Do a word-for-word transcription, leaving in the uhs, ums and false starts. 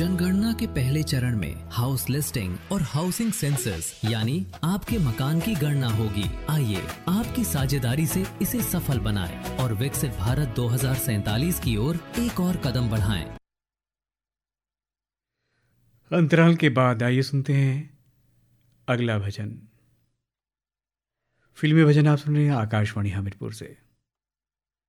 जनगणना के पहले चरण में हाउस लिस्टिंग और हाउसिंग सेंसस यानी आपके मकान की गणना होगी। आइए आपकी साझेदारी से इसे सफल बनाएं और विकसित भारत दो हज़ार सैंतालीस की ओर एक और कदम बढ़ाएं। अंतराल के बाद आइए सुनते हैं अगला भजन। फिल्मी भजन आप सुन रहे हैं आकाशवाणी हमीरपुर से।